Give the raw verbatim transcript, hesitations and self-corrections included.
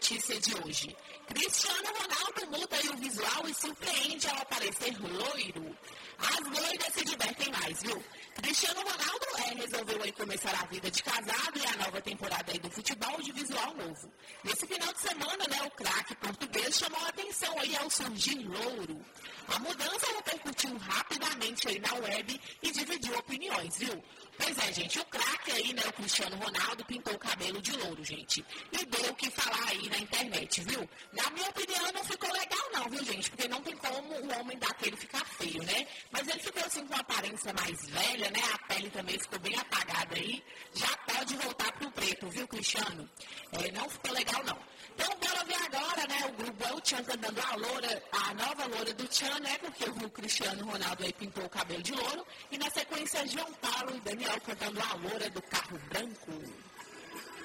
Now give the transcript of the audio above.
notícia de hoje. Cristiano Ronaldo muda aí o visual e surpreende ao aparecer loiro. As loiras se divertem mais, viu? Cristiano Ronaldo é, resolveu aí começar a vida de casado e a nova temporada aí do futebol de visual novo. Nesse final de semana, né, o craque português chamou a atenção aí ao surgir louro. A mudança repercutiu rapidamente aí na web e dividiu opiniões, viu? Pois é, gente, o craque aí, né, o Cristiano Ronaldo, pintou o cabelo de louro, gente. E deu o que falar aí na internet, viu? Na minha opinião, não ficou legal não, viu, gente? Porque não tem como o homem daquele ficar feio, né? Mas ele ficou assim com uma aparência mais velha, né? A pele também ficou bem apagada aí. Já pode voltar pro preto, viu, Cristiano? É, não ficou legal não. Então, bora ver agora, né, o grupo é o Tchan cantando a loura, a nova loura do Tchan, né, porque o Cristiano Ronaldo aí pintou o cabelo de louro, e na sequência João Paulo e Daniel cantando a loura do carro branco.